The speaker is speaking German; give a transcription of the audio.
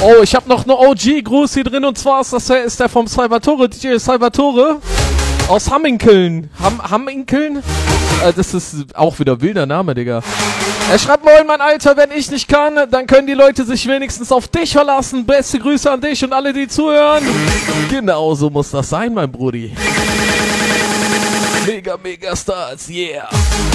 Oh, ich habe noch eine OG-Gruß hier drin und zwar ist der vom Salvatore, DJ Salvatore aus Hamminkeln. Hamminkeln? Das ist auch wieder wilder Name, Digga. Er schreibt, moin, mein Alter, wenn ich nicht kann, dann können die Leute sich wenigstens auf dich verlassen. Beste Grüße an dich und alle, die zuhören. Genau so muss das sein, mein Brudi. Mega Stars, yeah.